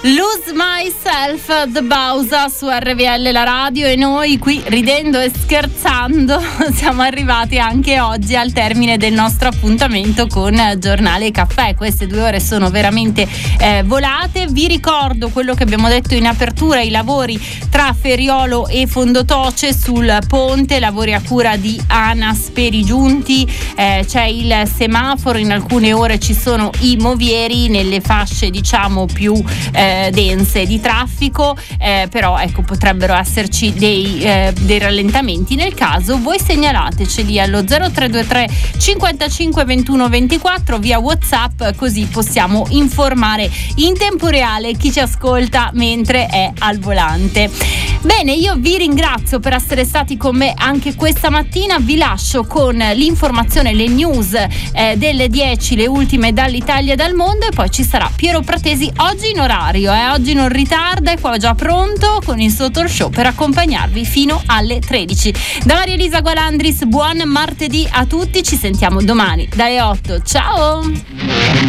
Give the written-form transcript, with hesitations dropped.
Lose Myself, The Bausa su RVL la radio, e noi qui ridendo e scherzando siamo arrivati anche oggi al termine del nostro appuntamento con Giornale Caffè. Queste 2 ore sono veramente volate. Vi ricordo quello che abbiamo detto in apertura: i lavori tra Feriolo e Fondotoce sul ponte, lavori a cura di ANAS per i giunti, c'è il semaforo, in alcune ore ci sono i movieri nelle fasce diciamo più dense di traffico, però ecco, potrebbero esserci dei rallentamenti. Nel caso voi segnalateceli allo 0323 55 21 24 via WhatsApp, così possiamo informare in tempo reale chi ci ascolta mentre è al volante. Bene, io vi ringrazio per essere stati con me anche questa mattina. Vi lascio con l'informazione, le news delle 10, le ultime dall'Italia e dal mondo, e poi ci sarà Piero Pratesi oggi in orario, oggi non ritarda, è qua già pronto con il suo talk show per accompagnarvi fino alle 13. Da Maria Elisa Gualandris, buon martedì a tutti, ci sentiamo domani dalle 8. Ciao!